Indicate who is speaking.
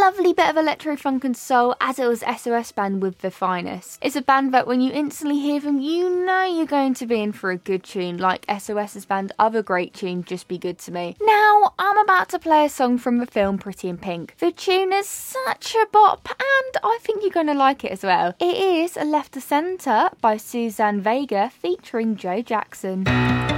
Speaker 1: lovely bit of electro funk and soul, as it was SOS Band with The Finest. It's a band that when you instantly hear them, you know you're going to be in for a good tune, like SOS's band other great tune, Just Be Good To Me. Now, I'm about to play a song from the film Pretty in Pink. The tune is such a bop, and I think you're going to like it as well. It is Left to Center by Suzanne Vega featuring Joe Jackson.